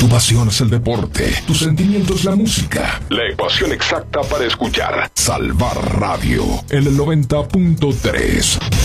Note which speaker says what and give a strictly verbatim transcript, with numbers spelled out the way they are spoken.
Speaker 1: Tu pasión es el deporte, tu sentimiento es la música. La ecuación exacta para escuchar. Salvar Radio en el noventa punto tres.